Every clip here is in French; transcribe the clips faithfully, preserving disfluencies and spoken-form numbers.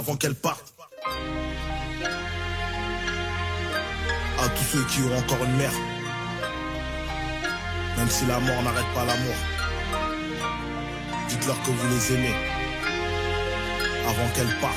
Avant qu'elle parte. À tous ceux qui ont encore une mère. Même si la mort n'arrête pas l'amour. Dites-leur que vous les aimez. Avant qu'elle parte.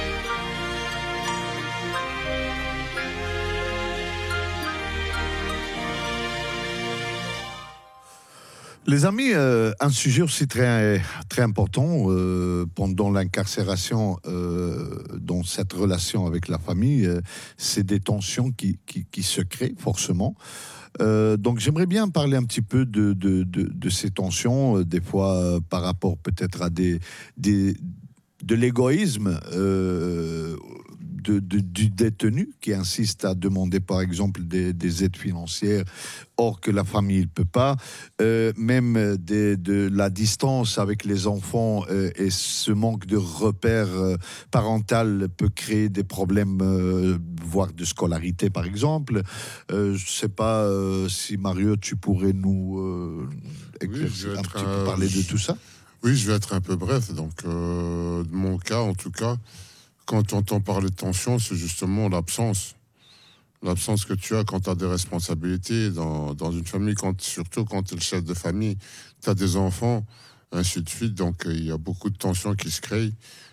Les amis, euh, un sujet aussi très, très important euh, pendant l'incarcération euh, dans cette relation avec la famille, euh, c'est des tensions qui, qui, qui se créent forcément. Euh, donc j'aimerais bien parler un petit peu de, de, de, de ces tensions, euh, des fois euh, par rapport peut-être à des, des, de l'égoïsme euh, de, de, du détenu qui insiste à demander par exemple des, des aides financières or que la famille ne peut pas, euh, même des, de la distance avec les enfants euh, et ce manque de repères euh, parental peut créer des problèmes, euh, voire de scolarité par exemple. Euh, je ne sais pas euh, si Mario, tu pourrais nous euh, éclaircir oui, un petit un, peu parler je, de tout ça. Oui, je vais être un peu bref. Donc, euh, de mon cas, en tout cas, quand on entend parler de tension, c'est justement l'absence. L'absence que tu as quand tu as des responsabilités dans, dans une famille, quand, surtout quand tu es le chef de famille, tu as des enfants, ainsi de suite. Donc, il y a beaucoup de tensions qui se créent.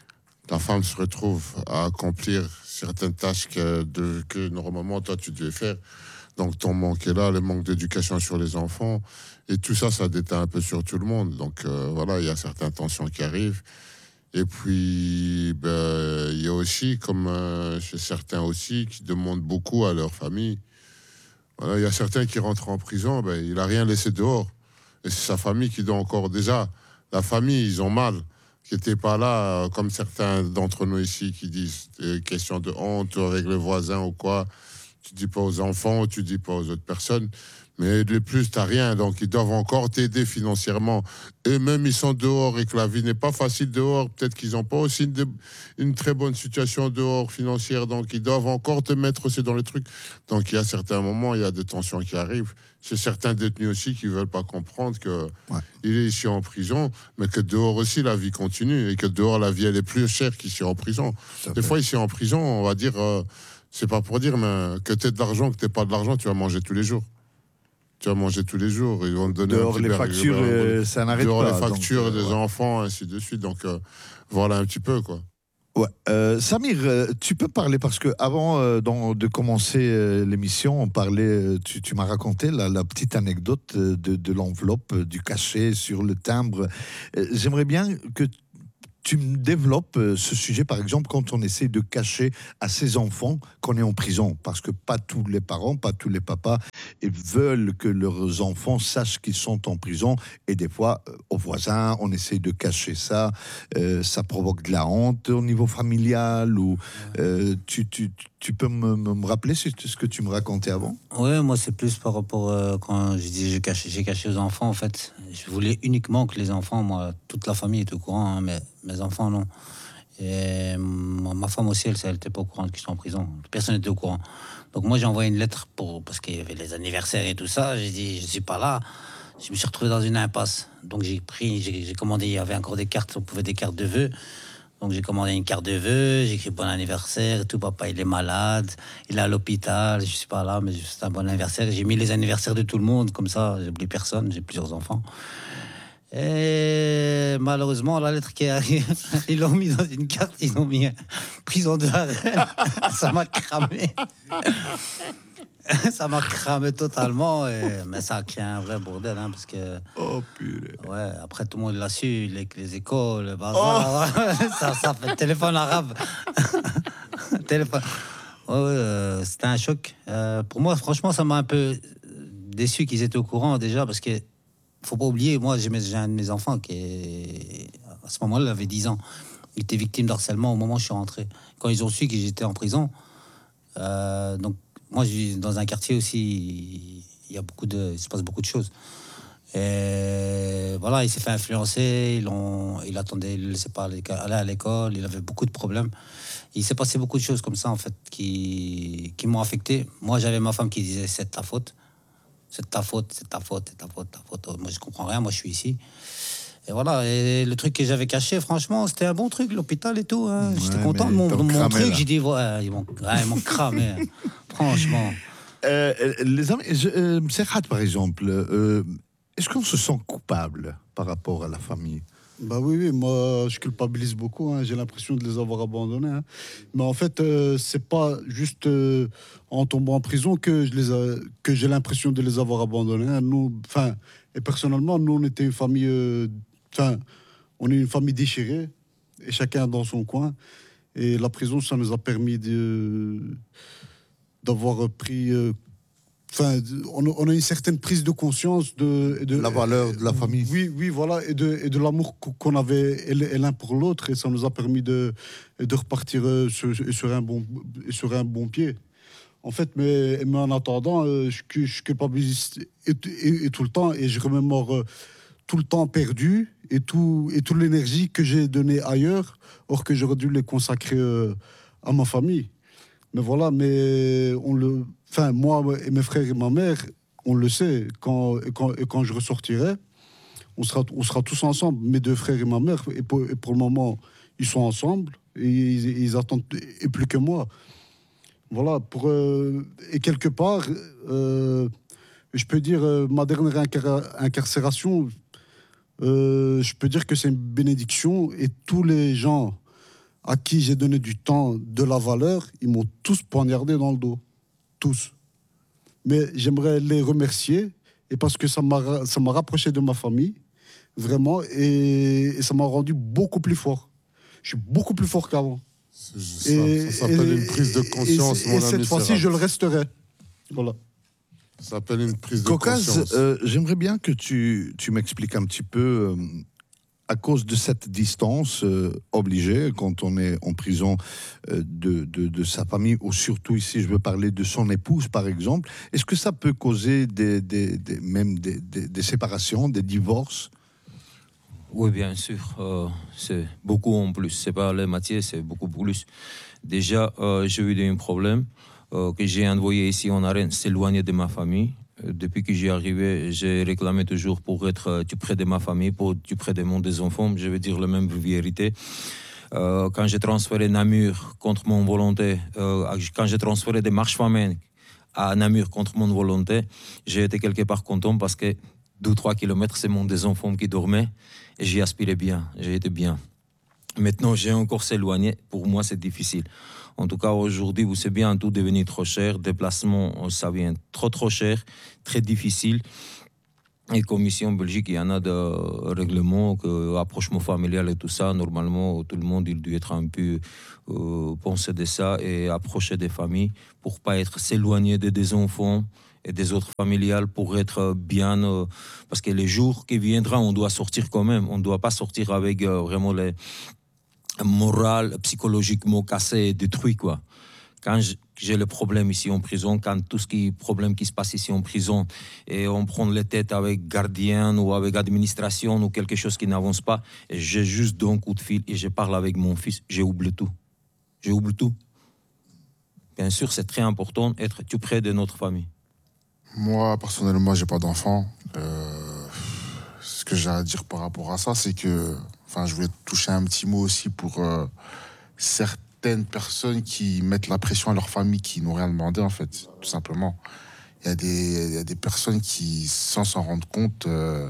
La femme se retrouve à accomplir certaines tâches que, de, que normalement, toi, tu devais faire. Donc, ton manque est là, le manque d'éducation sur les enfants. Et tout ça, ça déteint un peu sur tout le monde. Donc, euh, voilà, il y a certaines tensions qui arrivent. Et puis, ben, il y a aussi, comme euh, chez certains aussi, qui demandent beaucoup à leur famille. Voilà, il y a certains qui rentrent en prison, ben, il n'a rien laissé dehors. Et c'est sa famille qui doit encore... Déjà, la famille, ils ont mal. Qui n'étaient pas là, comme certains d'entre nous ici qui disent des questions de honte avec les voisins ou quoi. Tu dis pas aux enfants, tu dis pas aux autres personnes. Mais de plus, tu n'as rien. Donc, ils doivent encore t'aider financièrement. Eux-mêmes, ils sont dehors et que la vie n'est pas facile dehors. Peut-être qu'ils n'ont pas aussi une, une très bonne situation dehors financière. Donc, ils doivent encore te mettre aussi dans les trucs. Donc, il y a certains moments, il y a des tensions qui arrivent. C'est certains détenus aussi qui ne veulent pas comprendre qu'il ouais. est ici en prison, mais que dehors aussi, la vie continue. Et que dehors, la vie, elle est plus chère qu'ici en prison. Des fois, ici en prison, on va dire... Euh, c'est pas pour dire, mais que tu aies de l'argent, que tu n'aies pas de l'argent, tu vas manger tous les jours. Tu vas manger tous les jours. Ils vont te donner dehors un petit les berg, factures, ben, euh, ça n'arrête dehors pas. Dehors les factures donc, des euh, ouais. enfants, ainsi de suite. Donc, euh, voilà un petit peu, quoi. Ouais. Euh, Samir, euh, tu peux parler, parce que avant euh, dans, de commencer euh, l'émission, on parlait, euh, tu, tu m'as raconté la, la petite anecdote euh, de, de l'enveloppe, euh, du cachet sur le timbre. Euh, j'aimerais bien que tu me développes ce sujet, par exemple, quand on essaie de cacher à ses enfants qu'on est en prison. Parce que pas tous les parents, pas tous les papas veulent que leurs enfants sachent qu'ils sont en prison. Et des fois, aux voisins, on essaie de cacher ça. Euh, ça provoque de la honte au niveau familial. Ou, euh, tu, tu, tu peux me, me rappeler ce que tu me racontais avant ? Oui, moi, c'est plus par rapport euh, quand je dis j'ai caché, j'ai caché aux enfants, en fait. Je voulais uniquement que les enfants, moi, toute la famille est au courant, hein, mais mes enfants, non. Et ma, ma femme aussi, elle n'était pas au courant qu'ils sont en prison. Personne n'était au courant. Donc moi, j'ai envoyé une lettre pour, parce qu'il y avait les anniversaires et tout ça. J'ai dit, je ne suis pas là. Je me suis retrouvé dans une impasse. Donc j'ai pris, j'ai, j'ai commandé, il y avait encore des cartes, on pouvait des cartes de vœux. Donc j'ai commandé une carte de vœux, j'ai écrit bon anniversaire et tout. Papa, il est malade, il est à l'hôpital, je suis pas là, mais c'est un bon anniversaire. J'ai mis les anniversaires de tout le monde, comme ça, j'ai oublié personne, j'ai plusieurs enfants. Et malheureusement, la lettre qui arrive, ils l'ont mis dans une carte, ils ont mis prison de la reine. Ça m'a cramé. Ça m'a cramé totalement, et, mais ça a créé un vrai bordel, hein, parce que... Oh, purée. Ouais, après, tout le monde l'a su, les, les écoles, le bazar, oh. ça, ça fait téléphone arabe. téléphone... Ouais, euh, c'était un choc. Euh, pour moi, franchement, ça m'a un peu déçu qu'ils étaient au courant, déjà, parce que faut pas oublier, moi, j'ai, j'ai un de mes enfants qui, est, à ce moment-là, il avait dix ans. Il était victime d'harcèlement au moment où je suis rentré. Quand ils ont su que j'étais en prison, euh, donc, moi, je vis dans un quartier aussi, il y a beaucoup de, il se passe beaucoup de choses. Et voilà, il s'est fait influencer, ils l'ont, il attendait, il ne laissait pas aller à l'école, il avait beaucoup de problèmes. Il s'est passé beaucoup de choses comme ça, en fait, qui, qui m'ont affecté. Moi, j'avais ma femme qui disait, c'est ta faute, c'est ta faute, c'est ta faute, c'est ta faute, ta faute. Moi, je comprends rien, moi, je suis ici. Et voilà, et le truc que j'avais caché, franchement, c'était un bon truc, l'hôpital et tout. Hein. Ouais, J'étais content de mais mon, t'as mon cramé, truc. là. J'ai dit, ouais, ils m'ont ouais, ils m'ont cramé. Hein. Franchement. Euh, les amis, je- euh, Serhat, par exemple, euh, est-ce qu'on se sent coupable par rapport à la famille? Bah oui, oui, moi je culpabilise beaucoup, hein. J'ai l'impression de les avoir abandonnés, hein. Mais en fait, euh, c'est pas juste euh, en tombant en prison que je les a- que j'ai l'impression de les avoir abandonnés, hein. Nous, enfin, et personnellement, nous on était une famille, euh, enfin, on est une famille déchirée et chacun dans son coin. Et la prison, ça nous a permis de d'avoir pris. euh, Enfin, on, a- on a une certaine prise de conscience de, de La valeur de la famille. Oui, oui, voilà, et de, et de l'amour qu- qu'on avait et l'un pour l'autre, et ça nous a permis de, de repartir euh, sur, sur un bon, sur un bon pied. En fait, mais, mais en attendant, euh, je, cu- je culpabilise et, et- et tout le temps, et je remémore euh, tout le temps perdu et tout et toute l'énergie que j'ai donnée ailleurs, or que j'aurais dû les consacrer euh, à ma famille. Mais voilà, mais on le, enfin moi et mes frères et ma mère, on le sait. Quand et quand, et quand je ressortirai, on sera on sera tous ensemble, mes deux frères et ma mère. Et pour, et pour le moment, ils sont ensemble et ils, ils attendent et plus que moi. Voilà, pour euh, et quelque part, euh, je peux dire euh, ma dernière incar- incarcération, euh, je peux dire que c'est une bénédiction, et tous les gens à qui j'ai donné du temps, de la valeur, ils m'ont tous poignardé dans le dos. Tous. Mais j'aimerais les remercier, et parce que ça m'a ra- ça m'a rapproché de ma famille, vraiment, et, et ça m'a rendu beaucoup plus fort. Je suis beaucoup plus fort qu'avant. C'est juste ça. Ça s'appelle et- une prise de et- conscience, et, mon et cette ami fois-ci, Serhat. je le resterai. Voilà. Ça s'appelle une prise de Caucase, conscience. euh, j'aimerais bien que tu, tu m'expliques un petit peu, euh, à cause de cette distance euh, obligée, quand on est en prison, euh, de, de, de sa famille, ou surtout ici, je veux parler de son épouse, par exemple, est-ce que ça peut causer des, des, des- même des, des- des séparations, des divorces? Oui, bien sûr. euh, c'est beaucoup en plus. C'est pas la moitié, c'est beaucoup plus. Déjà, euh, j'ai eu un problème euh, que j'ai envoyé ici en arène, s'éloigner de ma famille. Euh, Depuis que j'y arrivé, j'ai réclamé toujours pour être euh, tout près de ma famille, pour être tout près de mon des enfants. Je vais dire la même vérité. Euh, quand j'ai transféré Namur contre mon volonté, euh, quand j'ai transféré des marches-famines à Namur contre mon volonté, j'ai été quelque part content parce que deux ou trois kilomètres, c'est mon des enfants qui dormaient et j'y aspirais bien, j'ai été bien. Maintenant, j'ai encore s'éloigné. Pour moi, c'est difficile. En tout cas, aujourd'hui, vous savez bien, tout devenu trop cher. Déplacement, ça vient trop, trop cher, très difficile. Et comme ici en Belgique, il y en a de règlements, que, approchement familial et tout ça. Normalement, tout le monde, il doit être un peu euh, penser de ça et approcher des familles pour pas être s'éloigner de des enfants et des autres familiales pour être bien. Euh, parce que les jours qui viendront, on doit sortir quand même. On ne doit pas sortir avec euh, vraiment les morales, psychologiquement cassé et détruit, quoi. Quand j'ai le problème ici en prison, quand tout ce qui problème qui se passe ici en prison, et on prend les têtes avec gardien ou avec administration ou quelque chose qui n'avance pas, et j'ai juste donné un coup de fil et je parle avec mon fils, j'ai oublié tout. J'ai oublié tout. Bien sûr, c'est très important d'être tout près de notre famille. Moi, personnellement, j'ai pas d'enfant. Euh, ce que j'ai à dire par rapport à ça, c'est que, enfin, je voulais toucher un petit mot aussi pour euh, certaines personnes qui mettent la pression à leur famille, qui n'ont rien demandé, en fait, tout simplement. Il y a des, il y a des personnes qui, sans s'en rendre compte, euh,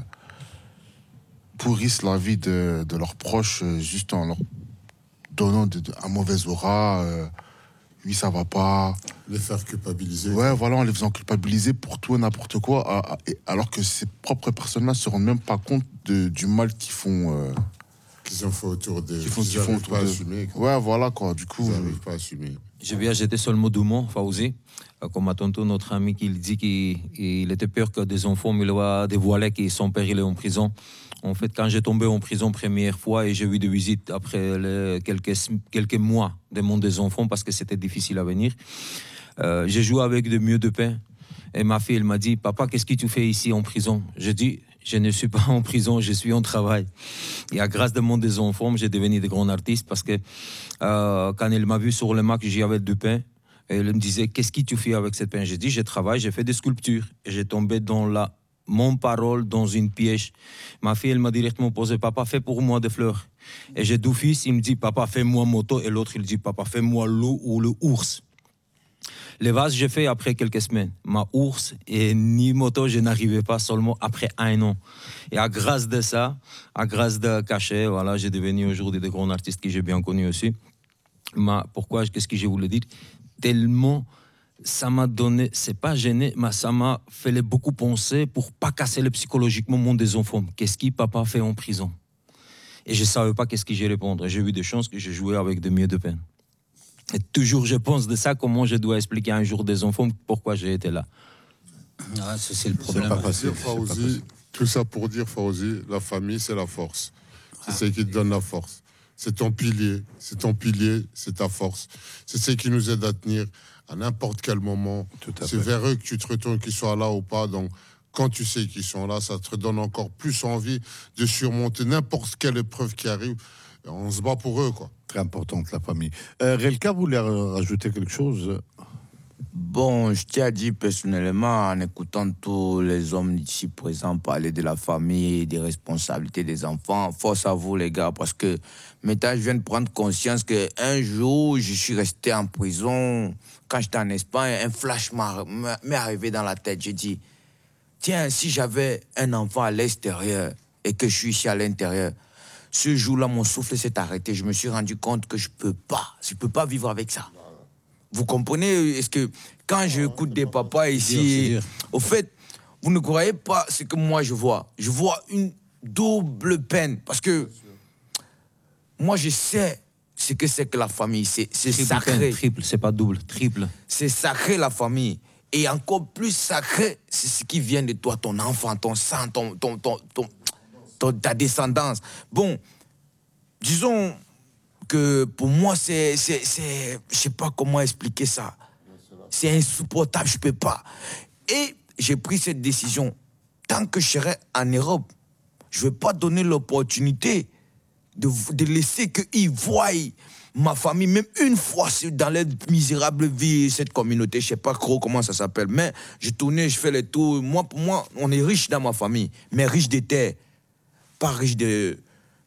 pourrissent la vie de, de leurs proches euh, juste en leur donnant de, de, un mauvais aura. Euh, oui, ça va pas. Les faire culpabiliser. Ouais, voilà, en les faisant culpabiliser pour tout et n'importe quoi, à- à- et- alors que ces propres personnes-là se rendent même pas compte de, du mal qu'ils font. Euh, Qu'ils ont fait autour des. qu'ils font, qu'ils qu'ils font n'arrivent autour pas à de- assumer. quoi. Ouais, voilà, quoi. Du coup, Ils euh, n'arrivent pas à assumer. Je vais ajouter seulement deux mots, Fauzi. Euh, Comme a tantôt notre ami qui dit qu'il il était peur que des enfants me le dévoilaient que son père il est en prison. En fait, quand j'ai tombé en prison première fois et j'ai eu des visites après les quelques, quelques mois de mon des enfants parce que c'était difficile à venir, euh, j'ai joué avec de mieux de pain. Et ma fille, elle m'a dit, papa, qu'est-ce que tu fais ici en prison? J'ai dit, je ne suis pas en prison, je suis en travail. Et à grâce de mon des enfants, j'ai devenu de grands artistes parce que euh, quand elle m'a vu sur le Mac, j'y avais du pain. Et elle me disait, qu'est-ce que tu fais avec cette pain? J'ai dit, je travaille, j'ai fait des sculptures. Et j'ai tombé dans la mon parole dans une piège. Ma fille, elle m'a directement posé, papa, fais pour moi des fleurs. Et j'ai deux fils, il me dit, papa, fais-moi moto. Et l'autre, il dit, papa, fais-moi loup ou le ours. Les vases, j'ai fait après quelques semaines. Ma ours et ni moto, je n'arrivais pas seulement après un an. Et à grâce de ça, à grâce de Cachet, voilà, j'ai devenu aujourd'hui des grands artistes que j'ai bien connus aussi. Mais pourquoi, qu'est-ce que je voulais dire? Tellement, ça m'a donné, c'est pas gêné, mais ça m'a fait beaucoup penser pour pas casser le psychologiquement monde des enfants. Qu'est-ce que papa fait en prison? Et je savais pas qu'est-ce que j'ai répondre. J'ai eu des chances que j'ai joué avec de mieux de peine. Et toujours, je pense de ça, comment je dois expliquer un jour des enfants pourquoi j'ai été là. Ah, ça, c'est le problème. C'est pas facile, Fawzi. Tout ça pour dire, Fawzi, la famille, c'est la force. C'est ah. ce qui te donne la force. C'est ton pilier, c'est ton pilier, c'est ta force. C'est ce qui nous aide à tenir à n'importe quel moment. C'est vers eux que tu te retournes, qu'ils soient là ou pas. Donc, quand tu sais qu'ils sont là, ça te donne encore plus envie de surmonter n'importe quelle épreuve qui arrive. Et on se bat pour eux, quoi. Très importante, la famille. Euh, Relka voulait rajouter quelque chose? Bon, je tiens à dire personnellement, en écoutant tous les hommes ici présents parler de la famille, des responsabilités des enfants, force à vous les gars, parce que maintenant je viens de prendre conscience qu'un jour, je suis resté en prison, quand j'étais en Espagne, un flash m'est arrivé dans la tête. J'ai dit, tiens, si j'avais un enfant à l'extérieur et que je suis ici à l'intérieur, ce jour-là, mon souffle s'est arrêté. Je me suis rendu compte que je peux pas, je peux pas vivre avec ça. Vous comprenez? Est-ce que quand j'écoute des papas ici, au fait, vous ne croyez pas ce que moi je vois. Je vois une double peine. Parce que moi, je sais ce que c'est que la famille. C'est sacré. Peine, triple, c'est pas double, triple. C'est sacré, la famille. Et encore plus sacré, c'est ce qui vient de toi, ton enfant, ton sang, ton, ton, ton, ton, ton, ta descendance. Bon, disons que pour moi, c'est, c'est, c'est, je sais pas comment expliquer ça. C'est insupportable, je peux pas. Et j'ai pris cette décision. Tant que je serai en Europe, je vais pas donner l'opportunité de, de laisser qu'ils voient ma famille, même une fois dans leur misérable vie, cette communauté, je sais pas trop comment ça s'appelle, mais je tournais, je fais les tours. Moi, pour moi, on est riche dans ma famille, mais riche de terre, pas riche de,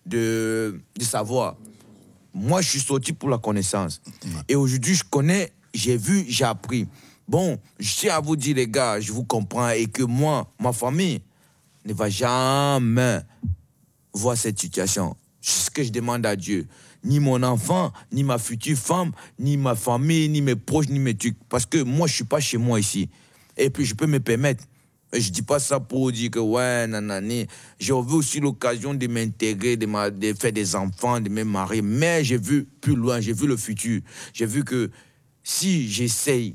de, de savoir. Moi, je suis sorti pour la connaissance. Et aujourd'hui, je connais, j'ai vu, j'ai appris. Bon, je tiens à vous dire, les gars, je vous comprends, et que moi, ma famille ne va jamais voir cette situation. C'est ce que je demande à Dieu. Ni mon enfant, ni ma future femme, ni ma famille, ni mes proches, ni mes trucs. Parce que moi, je ne suis pas chez moi ici. Et puis, je peux me permettre. Et je ne dis pas ça pour dire que, ouais, nanani. J'ai eu aussi l'occasion de m'intégrer, de, de faire des enfants, de me marier. Mais j'ai vu plus loin, j'ai vu le futur. J'ai vu que si j'essaye...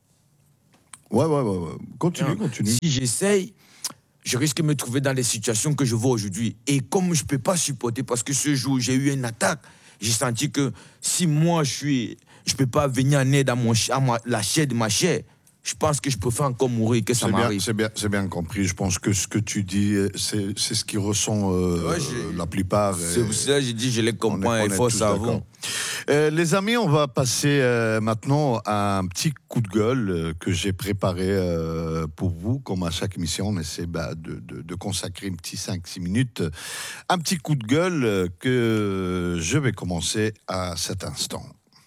Ouais, ouais, ouais. ouais. Continue, hein, continue. Si j'essaye, je risque de me trouver dans les situations que je vois aujourd'hui. Et comme je ne peux pas supporter, parce que ce jour, j'ai eu une attaque, j'ai senti que si moi, je suis, je ne peux pas venir en aide à, mon, à ma, la chair de ma chair, je pense que je préfère encore mourir que ça m'arrive. C'est bien, c'est bien compris. Je pense que ce que tu dis, c'est ce qu'ils ressent euh, ouais, la plupart. C'est pour ça que j'ai dit, je les comprends, il faut savoir. Euh, les amis, on va passer euh, maintenant à un petit coup de gueule euh, que j'ai préparé euh, pour vous. Comme à chaque émission, on essaie bah, de, de, de consacrer un petit cinq six minutes. Un petit coup de gueule euh, que je vais commencer à cet instant.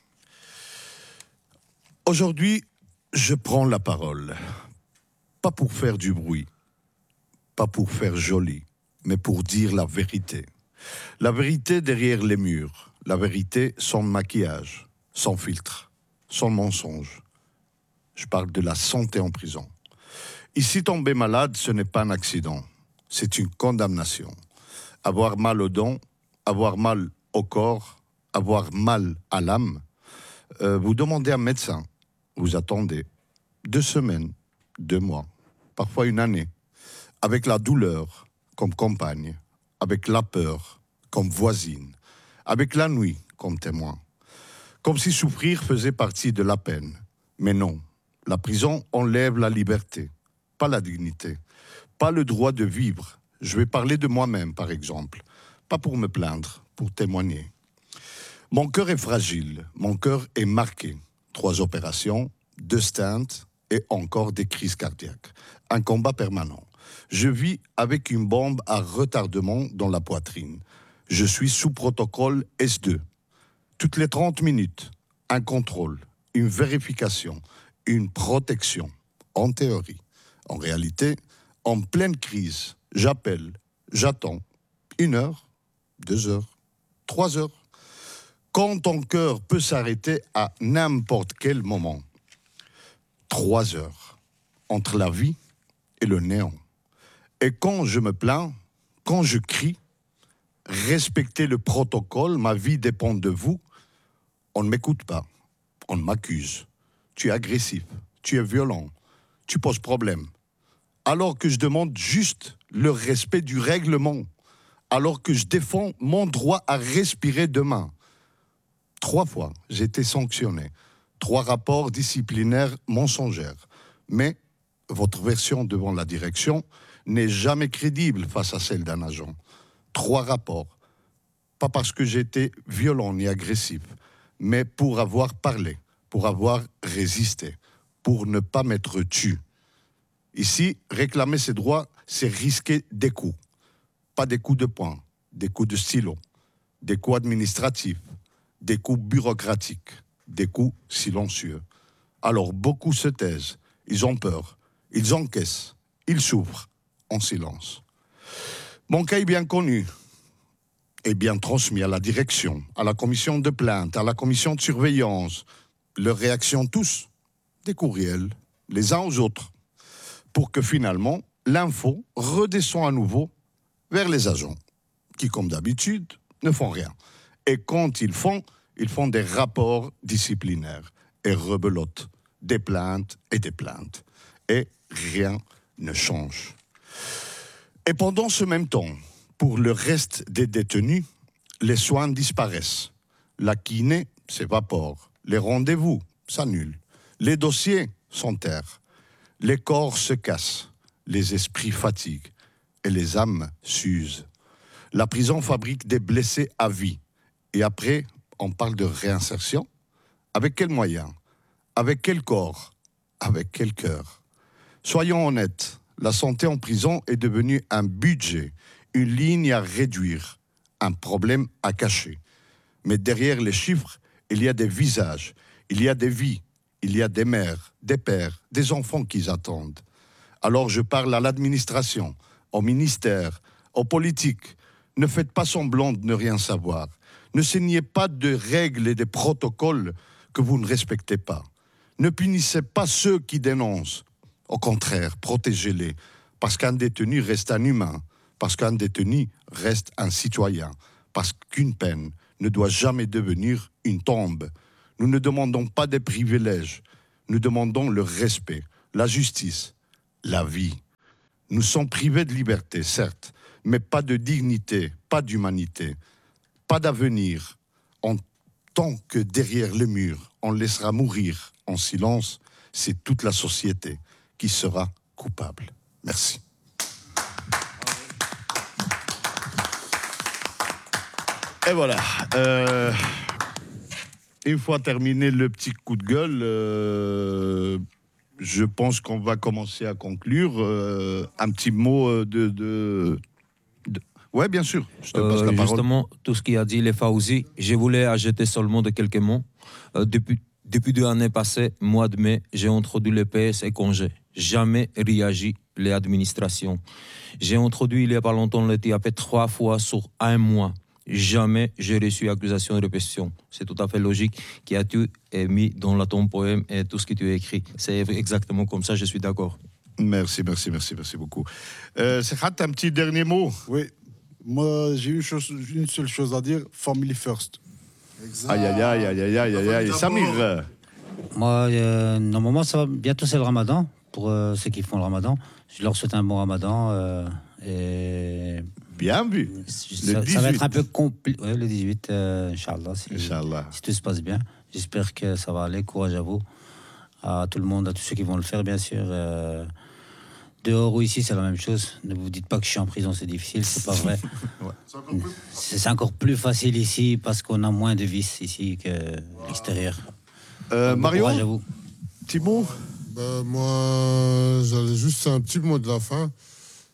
Aujourd'hui, je prends la parole, pas pour faire du bruit, pas pour faire joli, mais pour dire la vérité. La vérité derrière les murs, la vérité sans maquillage, sans filtre, sans mensonge. Je parle de la santé en prison. Ici, tomber malade, ce n'est pas un accident, c'est une condamnation. Avoir mal aux dents, avoir mal au corps, avoir mal à l'âme, euh, vous demandez à un médecin. Vous attendez deux semaines, deux mois, parfois une année, avec la douleur comme compagne, avec la peur comme voisine, avec la nuit comme témoin, comme si souffrir faisait partie de la peine. Mais non, la prison enlève la liberté, pas la dignité, pas le droit de vivre. Je vais parler de moi-même, par exemple, pas pour me plaindre, pour témoigner. Mon cœur est fragile, mon cœur est marqué. Trois opérations, deux stents et encore des crises cardiaques. Un combat permanent. Je vis avec une bombe à retardement dans la poitrine. Je suis sous protocole S deux. Toutes les trente minutes, un contrôle, une vérification, une protection, en théorie. En réalité, en pleine crise, j'appelle, j'attends, une heure, deux heures, trois heures, quand ton cœur peut s'arrêter à n'importe quel moment. Trois heures, entre la vie et le néant. Et quand je me plains, quand je crie, respectez le protocole, ma vie dépend de vous, on ne m'écoute pas, on m'accuse. Tu es agressif, tu es violent, tu poses problème. Alors que je demande juste le respect du règlement, alors que je défends mon droit à respirer demain. Trois fois, j'ai été sanctionné. Trois rapports disciplinaires mensongers. Mais votre version devant la direction n'est jamais crédible face à celle d'un agent. Trois rapports. Pas parce que j'étais violent ni agressif, mais pour avoir parlé, pour avoir résisté, pour ne pas m'être tué. Ici, réclamer ses droits, c'est risquer des coups. Pas des coups de poing, des coups de stylo, des coups administratifs, des coups bureaucratiques, des coups silencieux. Alors beaucoup se taisent, ils ont peur, ils encaissent, ils souffrent en silence. Mon cas est bien connu et bien transmis à la direction, à la commission de plainte, à la commission de surveillance. Leurs réactions tous, des courriels, les uns aux autres, pour que finalement l'info redescende à nouveau vers les agents, qui comme d'habitude ne font rien. Et quand ils font, ils font des rapports disciplinaires et rebelotent des plaintes et des plaintes. Et rien ne change. Et pendant ce même temps, pour le reste des détenus, les soins disparaissent. La kiné s'évapore. Les rendez-vous s'annulent. Les dossiers s'enterrent. Les corps se cassent. Les esprits fatiguent. Et les âmes s'usent. La prison fabrique des blessés à vie. Et après, on parle de réinsertion. Avec quels moyens? Avec quel corps? Avec quel cœur? Soyons honnêtes, la santé en prison est devenue un budget, une ligne à réduire, un problème à cacher. Mais derrière les chiffres, il y a des visages, il y a des vies, il y a des mères, des pères, des enfants qui attendent. Alors je parle à l'administration, au ministère, aux politiques. Ne faites pas semblant de ne rien savoir. Ne signez pas de règles et de protocoles que vous ne respectez pas. Ne punissez pas ceux qui dénoncent. Au contraire, protégez-les, parce qu'un détenu reste un humain, parce qu'un détenu reste un citoyen, parce qu'une peine ne doit jamais devenir une tombe. Nous ne demandons pas des privilèges, nous demandons le respect, la justice, la vie. Nous sommes privés de liberté, certes, mais pas de dignité, pas d'humanité, pas d'avenir. En tant que derrière le mur, on laissera mourir en silence, c'est toute la société qui sera coupable. Merci. Et voilà. Euh, une fois terminé le petit coup de gueule, euh, je pense qu'on va commencer à conclure. Euh, un petit mot de... de, de... Ouais, bien sûr. Je te passe Euh, la parole. justement, tout ce qu'il a dit, les Fawzi, je voulais ajouter seulement de quelques mots. Euh, depuis, depuis deux années passées, mois de mai, j'ai introduit le P S et congé. Jamais réagi les administrations. J'ai introduit il n'y a pas longtemps le T A P trois fois sur un mois. Jamais j'ai reçu accusation de répétition. C'est tout à fait logique qui a tu est mis dans la ton poème et tout ce que tu as écrit. C'est exactement comme ça, je suis d'accord. Merci, merci, merci, merci beaucoup. Euh, Serhat, un petit dernier mot. Oui, moi j'ai une, chose, une seule chose à dire, family first. Exact. Aïe, aïe, aïe, aïe, aïe, aïe, aïe, aïe. Samir. euh, Moi, euh, normalement, ça va. Bientôt, c'est le ramadan. Pour euh, ceux qui font le ramadan, je leur souhaite un bon ramadan. Euh, et Bien vu. ça, ça va être un peu compliqué. Ouais, le dix-huit, euh, Inch'Allah, si, Inch'Allah. si tout se passe bien. J'espère que ça va aller. Courage à vous, à tout le monde, à tous ceux qui vont le faire, bien sûr. Euh, dehors ou ici, c'est la même chose. Ne vous dites pas que je suis en prison, c'est difficile, c'est pas vrai. Ouais. C'est c'est encore plus facile ici parce qu'on a moins de vices ici qu'à l'extérieur. Euh, Bon Marion, courage à vous. petit mot. Ben, moi, j'allais juste un petit mot de la fin.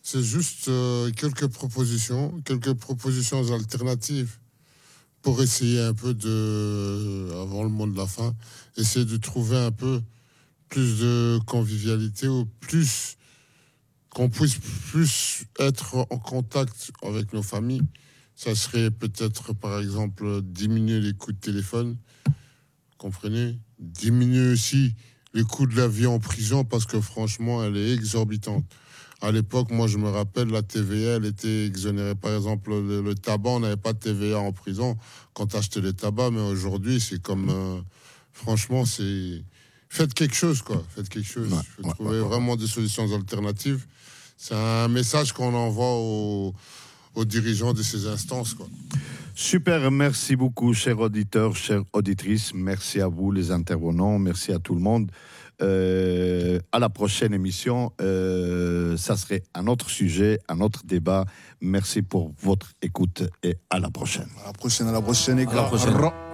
C'est juste euh, quelques propositions, quelques propositions alternatives pour essayer un peu de, avant le mot de la fin, essayer de trouver un peu plus de convivialité ou plus qu'on puisse plus être en contact avec nos familles. Ça serait peut-être, par exemple, diminuer les coûts de téléphone, comprenez? Diminuer aussi les coûts de la vie en prison parce que franchement, elle est exorbitante. À l'époque, moi, je me rappelle, la T V A, elle était exonérée. Par exemple, le, le tabac, on n'avait pas de T V A en prison quand tu achetais le tabac, mais aujourd'hui, c'est comme... Euh, franchement, c'est... Faites quelque chose, quoi. Faites quelque chose. Ouais, Il faut ouais, trouver ouais, ouais. vraiment des solutions alternatives. C'est un message qu'on envoie aux, aux dirigeants de ces instances, quoi. Super, merci beaucoup, chers auditeurs, chères auditrices. Merci à vous, les intervenants. Merci à tout le monde. Euh, à la prochaine émission, euh, ça serait un autre sujet, un autre débat. Merci pour votre écoute et à la prochaine. À la prochaine, à la prochaine, les À la gars. prochaine.